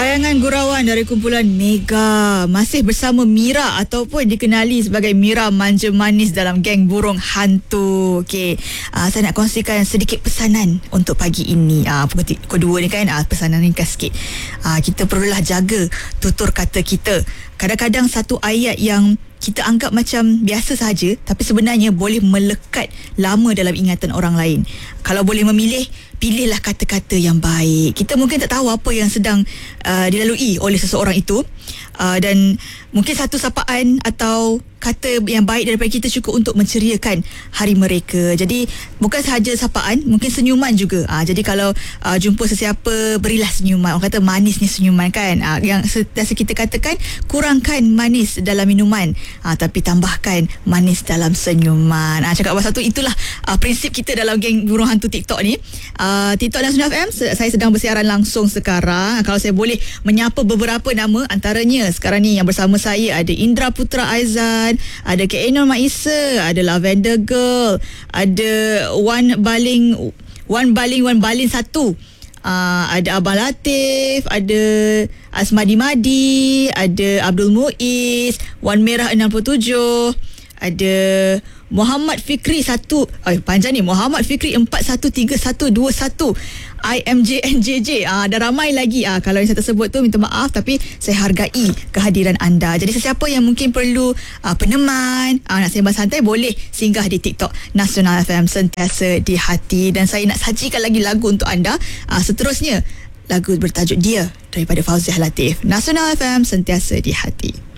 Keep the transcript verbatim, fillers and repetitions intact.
Tayangan gurauan dari kumpulan Mega masih bersama Mira ataupun dikenali sebagai Mira manja manis dalam geng burung hantu. Okey, uh, saya nak kongsikan sedikit pesanan untuk pagi ini. Uh, pukul kedua ni kan, uh, pesanan ringkas sikit. Uh, kita perlulah jaga tutur kata kita. Kadang-kadang satu ayat yang kita anggap macam biasa saja, tapi sebenarnya boleh melekat lama dalam ingatan orang lain. Kalau boleh memilih, pilihlah kata-kata yang baik. Kita mungkin tak tahu apa yang sedang uh, dilalui oleh seseorang itu, uh, dan mungkin satu sapaan atau kata yang baik daripada kita cukup untuk menceriakan hari mereka. Jadi bukan sahaja sapaan, mungkin senyuman juga. Uh, jadi kalau uh, jumpa sesiapa, berilah senyuman. Orang kata manis ni senyuman kan. Uh, yang sentiasa kita katakan, kurangkan manis dalam minuman, uh, tapi tambahkan manis dalam senyuman. Uh, cakap pasal tu, itulah uh, prinsip kita dalam geng burung hantu TikTok ni. Uh, TikTok Nasional F M, saya sedang bersiaran langsung sekarang. Kalau saya boleh menyapa beberapa nama, antaranya sekarang ni yang bersama saya ada Indra Putra Aizan, ada K A Nur Maisa, ada Lavender Girl, ada Wan Baling Wan Baling Wan Balin satu, uh, ada Abang Latif, ada Asmadi Madi, ada Abdul Muiz, Wan Merah enam puluh tujuh, ada Muhammad Fikri satu, oh, panjang ni, Muhammad Fikri empat satu tiga satu dua satu, I M J N J J. Ah, dah ramai lagi. Ah, kalau yang saya tersebut tu, minta maaf, tapi saya hargai kehadiran anda. Jadi sesiapa yang mungkin perlu ah, peneman, ah, nak sembang santai, boleh singgah di TikTok Nasional F M, sentiasa di hati. Dan saya nak sajikan lagi lagu untuk anda. Ah, seterusnya, lagu bertajuk Dia daripada Fauziah Latif. Nasional F M, sentiasa di hati.